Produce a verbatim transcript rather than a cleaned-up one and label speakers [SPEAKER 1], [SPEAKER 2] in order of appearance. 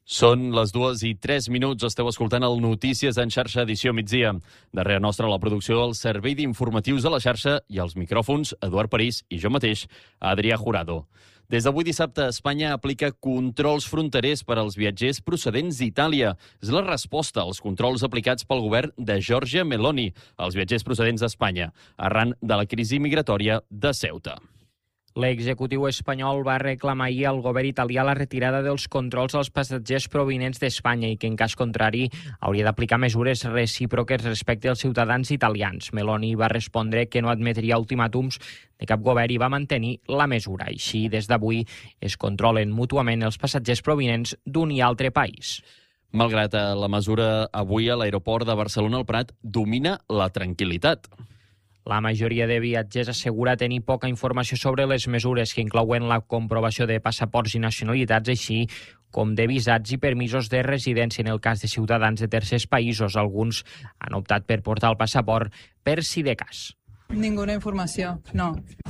[SPEAKER 1] Són les dues i tres minuts, esteu escoltant el Notícies en xarxa edició migdia. Darrere nostra la producció, el servei d'informatius de la xarxa i els micròfons, Eduard París i jo mateix, Adrià Jurado. Des d'avui dissabte, Espanya aplica controls fronterers per als viatgers procedents d'Itàlia. És la resposta als controls aplicats pel govern de Giorgia Meloni als viatgers procedents d'Espanya, arran de la crisi migratòria de Ceuta.
[SPEAKER 2] L'executiu espanyol va reclamar ahir al govern italià la retirada dels controls als passatgers provinents d'Espanya i que, en cas contrari, hauria d'aplicar mesures recíproques respecte als ciutadans italians. Meloni va respondre que no admetria ultimàtums de cap govern i va mantenir la mesura. Així, des d'avui, es controlen mútuament els passatgers provinents d'un i altre país.
[SPEAKER 1] Malgrat la mesura, avui a l'aeroport de Barcelona el Prat domina la tranquil·litat.
[SPEAKER 2] La majoria de viatgers assegura tenir poca informació sobre les mesures que inclouen la comprovació de passaports i nacionalitats, així com de visats i permisos de residència en el cas de ciutadans de tercers països. Alguns han optat per portar el passaport per si de cas.
[SPEAKER 3] Ninguna informació, no.